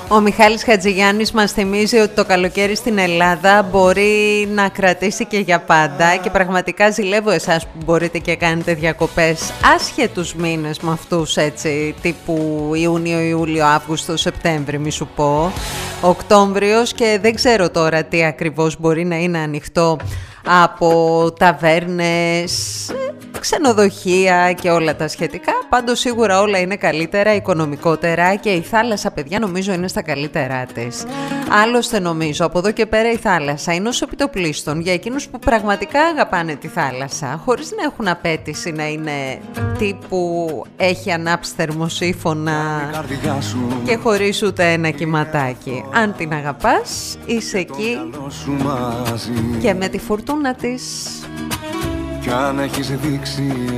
Ο Μιχάλης Χατζηγιάννης μας θυμίζει ότι το καλοκαίρι στην Ελλάδα μπορεί να κρατήσει και για πάντα και πραγματικά ζηλεύω εσάς που μπορείτε και κάνετε διακοπές άσχετους μήνες με αυτούς, έτσι, τύπου Ιούνιο, Ιούλιο, Αύγουστο, Σεπτέμβρη, μη σου πω, Οκτώβριος, και δεν ξέρω τώρα τι ακριβώς μπορεί να είναι ανοιχτό από ταβέρνες, ξενοδοχεία και όλα τα σχετικά. Πάντως σίγουρα όλα είναι καλύτερα, οικονομικότερα, και η θάλασσα, παιδιά, νομίζω είναι στα καλύτερά της. Άλλωστε νομίζω από εδώ και πέρα η θάλασσα είναι ως επιτοπλίστων για εκείνους που πραγματικά αγαπάνε τη θάλασσα, χωρίς να έχουν απέτηση να είναι τύπου έχει ανάψει θερμοσύφωνα και χωρίς ούτε ένα κυματάκι. Αν την αγαπάς, είσαι εκεί και με τη φουρτούνα της. Κι αν έχεις δείξει